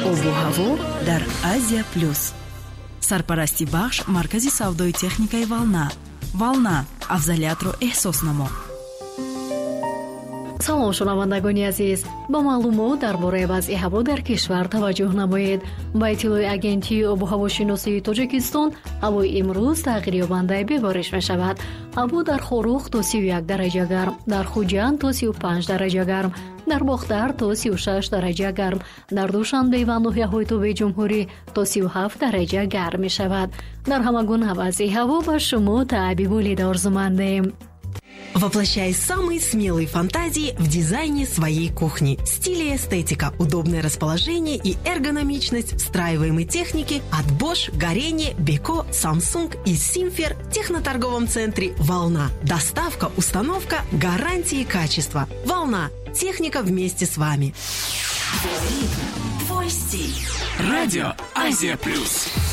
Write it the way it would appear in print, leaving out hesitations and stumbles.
обу ҳаво дар Азия Плюс. Сарпарасти бахш маркази савдои техникаи Волна. Волна, афзалиятро эҳсос намо. салом шунавандагони азиз, ба маълумот дар бораи вазъи ҳаво дар кишвар таваҷҷӯҳ намоед. ба иттилои агентии обуҳавошиносии Тоҷикистон, ҳавои имрӯз тағйирёбанда бебориш мешавад. ҳаво дар Хорух то 31 дараҷа гарм, дар Хуҷанд то 35 дараҷа гарм, дар Бохтар то 36 дараҷа гарм, дар Душанбе ва ноҳияҳои Тобии Ҷумҳурӣ то 37 дараҷа гарм мешавад. Дар ҳама гуна вазъи ҳаво ба шумо таъби болида орзумандем. Воплощай самые смелые фантазии в дизайне своей кухни. Стиль и эстетика, удобное расположение и эргономичность встраиваемой техники от Bosch, Горение, Beko, Samsung и Simfer в техноторговом центре «Волна». Доставка, установка, гарантии качества. «Волна». Техника вместе с вами. Твой стиль. Радио Азия Плюс.